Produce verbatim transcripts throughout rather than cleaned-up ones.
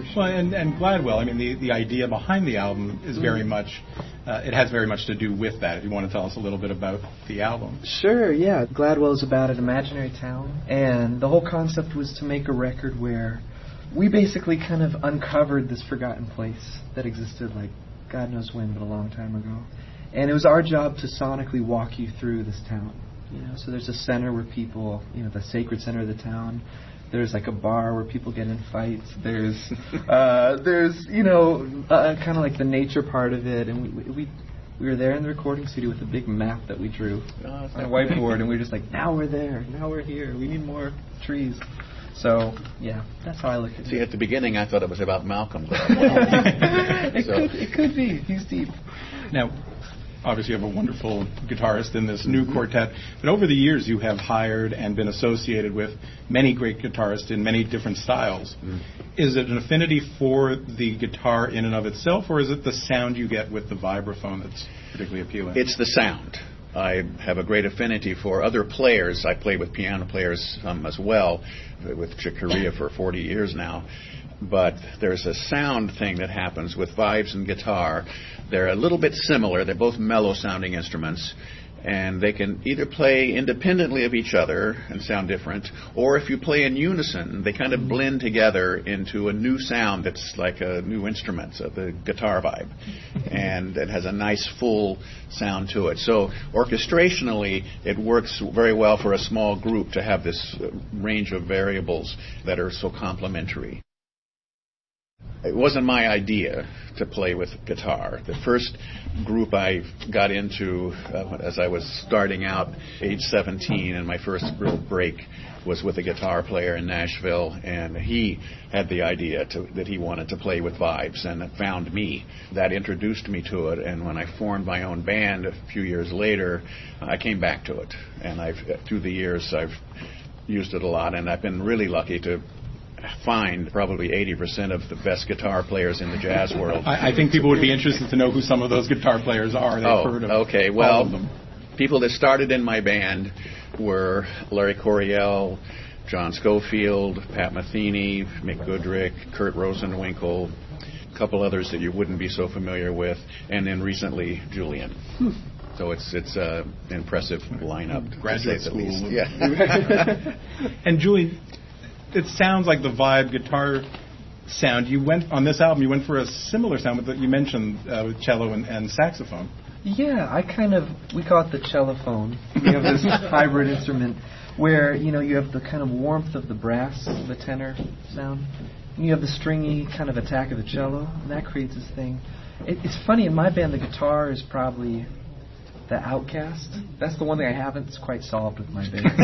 for sure. Well, and, and Gladwell, I mean, the, the idea behind the album is very mm. much, uh, it has very much to do with that. If you want to tell us a little bit about the album. Sure, yeah. Gladwell is about an imaginary town, and the whole concept was to make a record where we basically kind of uncovered this forgotten place that existed, like, God knows when, but a long time ago. And it was our job to sonically walk you through this town. You know, so there's a center where people, you know, the sacred center of the town. There's like a bar where people get in fights. There's, uh, there's, you know, uh, kind of like the nature part of it. And we, we we were there in the recording studio with a big map that we drew oh, on a whiteboard, and we were just like, now we're there, now we're here. We need more trees. So, yeah, that's how I look at it. See, at the beginning, I thought it was about Malcolm. it, so. could, it could be. He's deep. Now, obviously you have a wonderful guitarist in this new quartet, but over the years you have hired and been associated with many great guitarists in many different styles. Mm. Is it an affinity for the guitar in and of itself, or is it the sound you get with the vibraphone that's particularly appealing? It's the sound. I have a great affinity for other players. I play with piano players um, as well, with Chick Corea for forty years now. But there's a sound thing that happens with vibes and guitar. They're a little bit similar. They're both mellow-sounding instruments, and they can either play independently of each other and sound different, or if you play in unison, they kind of blend together into a new sound that's like a new instrument, so the guitar vibe, and it has a nice full sound to it. So orchestrationally, it works very well for a small group to have this range of variables that are so complementary. It wasn't my idea to play with guitar. The first group I got into uh, as I was starting out, age seventeen, and my first real break was with a guitar player in Nashville, and he had the idea to, that he wanted to play with vibes, and it found me. That introduced me to it, and when I formed my own band a few years later, I came back to it. And I've through the years, I've used it a lot, and I've been really lucky to find probably eighty percent of the best guitar players in the jazz world. I, I think people would be interested to know who some of those guitar players are. They've oh, heard of okay. all Well, of them. People that started in my band were Larry Coryell, John Schofield, Pat Metheny, Mick Goodrick, Kurt Rosenwinkel, a couple others that you wouldn't be so familiar with, and then recently Julian. Hmm. So it's it's uh, an impressive lineup, graduate to say school. the least. Yeah. And Julian, it sounds like the vibe guitar sound. You went on this album. You went for a similar sound with the, you mentioned uh, with cello and, and saxophone. Yeah, I kind of we call it the cellophone. We have this hybrid instrument where you know you have the kind of warmth of the brass, the tenor sound. And you have the stringy kind of attack of the cello, and that creates this thing. It, it's funny in my band. The guitar is probably the outcast. That's the one thing I haven't quite solved with my band.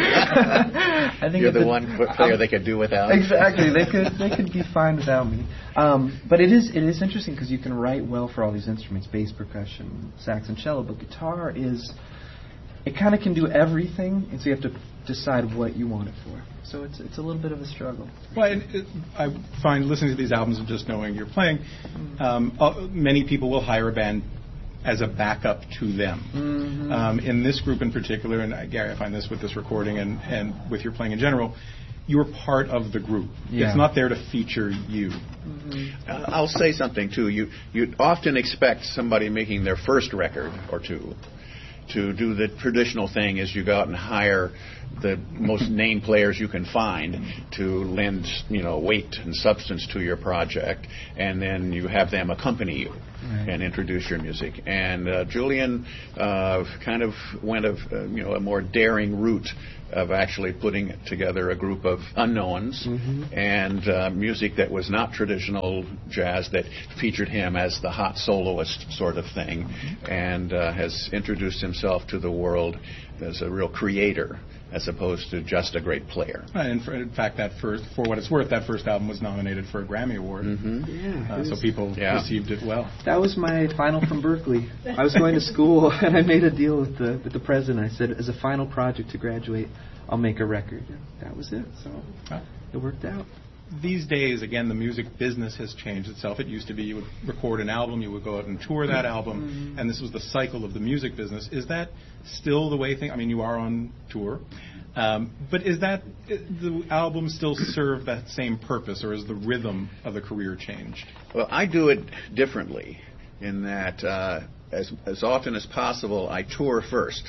I think You're the, the one player they could do without. Exactly. They could they could be fine without me. Um, but it is it is interesting because you can write well for all these instruments: bass, percussion, sax, and cello. But guitar is it kind of can do everything, and so you have to decide what you want it for. So it's it's a little bit of a struggle. Well, it, it, I find listening to these albums and just knowing you're playing, um, uh, many people will hire a band as a backup to them. Mm-hmm. Um, in this group in particular, and uh, Gary, I find this with this recording and, and with your playing in general, you're part of the group. Yeah. It's not there to feature you. Mm-hmm. Uh, I'll say something, too. You you often expect somebody making their first record or two to do the traditional thing is you go out and hire the most named players you can find to lend, you know, weight and substance to your project, and then you have them accompany you right. and introduce your music. And uh, Julian uh, kind of went of uh, you know a more daring route of actually putting together a group of unknowns mm-hmm. and uh, music that was not traditional jazz that featured him as the hot soloist sort of thing, mm-hmm. and uh, has introduced himself to the world as a real creator as opposed to just a great player. And for, in fact, that first, for what it's worth, that first album was nominated for a Grammy Award. Mm-hmm. Yeah, uh, so people yeah. received it well. That was my final from Berkeley. I was going to school, and I made a deal with the with the president. I said, as a final project to graduate, I'll make a record. That was it. So huh. it worked out. These days, again, the music business has changed itself. It used to be you would record an album, you would go out and tour that album, mm-hmm. and this was the cycle of the music business. Is that still the way things? I mean, you are on tour. Um, but is that, the album still serve that same purpose, or is the rhythm of the career changed? Well, I do it differently in that uh, as, as often as possible, I tour first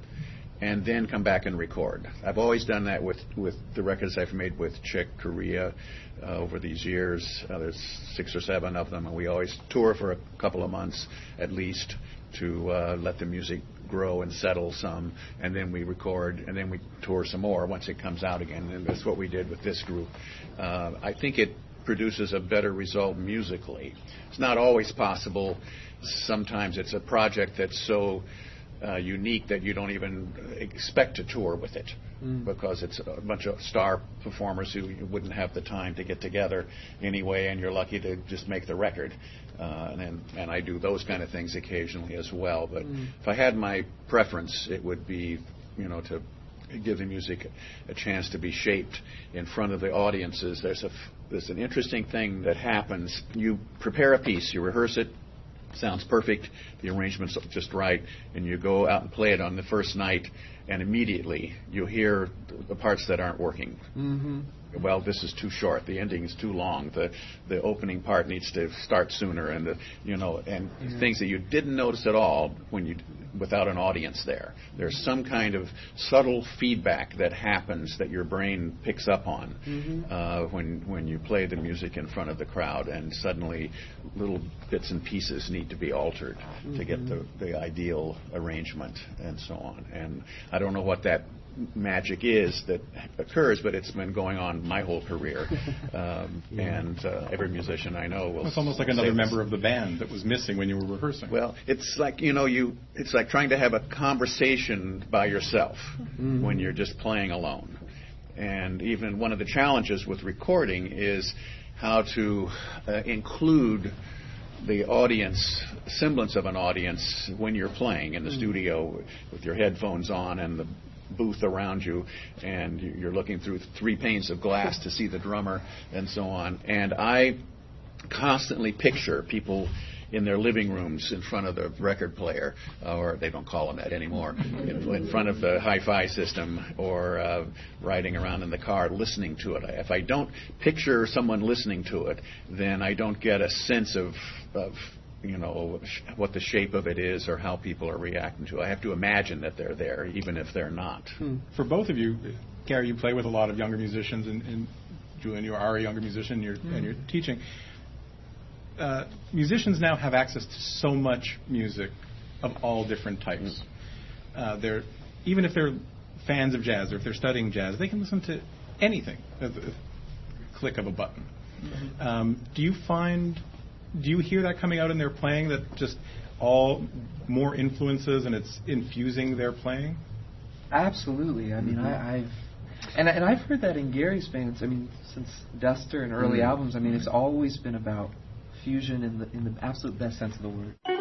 and then come back and record. I've always done that with, with the records I've made with Chick Corea uh, over these years. Uh, there's six or seven of them, and we always tour for a couple of months at least to uh, let the music grow and settle some, and then we record, and then we tour some more once it comes out again, and that's what we did with this group. Uh, I think it produces a better result musically. It's not always possible. Sometimes it's a project that's so Uh, unique that you don't even expect to tour with it mm. because it's a bunch of star performers who you wouldn't have the time to get together anyway, and you're lucky to just make the record. Uh, and, and and I do those kind of things occasionally as well. But mm. if I had my preference, it would be, you know, to give the music a chance to be shaped in front of the audiences. There's a there's an interesting thing that happens. You prepare a piece, you rehearse it. Sounds perfect, the arrangement's just right, and you go out and play it on the first night, and immediately you hear the parts that aren't working. Mm-hmm. Well, this is too short. The ending is too long. The the opening part needs to start sooner, and the you know and mm-hmm. things that you didn't notice at all when you without an audience there. There's some kind of subtle feedback that happens that your brain picks up on mm-hmm. uh, when when you play the music in front of the crowd, and suddenly little bits and pieces need to be altered mm-hmm. to get the the ideal arrangement and so on. And I don't know what that magic is that occurs, but it's been going on my whole career, um, yeah. and uh, every musician I know will. It's almost like another member of the band that was missing when you were rehearsing. Well, it's like you know, you. It's like trying to have a conversation by yourself mm-hmm. when you're just playing alone. And even one of the challenges with recording is how to uh, include the audience, semblance of an audience, when you're playing in the mm-hmm. studio with your headphones on and the booth around you, and you're looking through three panes of glass to see the drummer and so on. And I constantly picture people in their living rooms in front of the record player, or they don't call them that anymore, in, in front of the hi-fi system, or uh, riding around in the car listening to it. If I don't picture someone listening to it, then I don't get a sense of, of you know, what the shape of it is or how people are reacting to it. I have to imagine that they're there, even if they're not. Hmm. For both of you, Gary, you play with a lot of younger musicians, and, and Julian, you are a younger musician, you're, hmm. and you're teaching. Uh, musicians now have access to so much music of all different types. Uh, they're even if they're fans of jazz, or if they're studying jazz, they can listen to anything at the click of a button. Mm-hmm. Um, do you find, do you hear that coming out in their playing, that just all more influences and it's infusing their playing? Absolutely. I mean, mm-hmm. I, I've and and I've heard that in Gary's bands. I mean, since Duster and early mm-hmm. albums. I mean, it's always been about fusion in the in the absolute best sense of the word.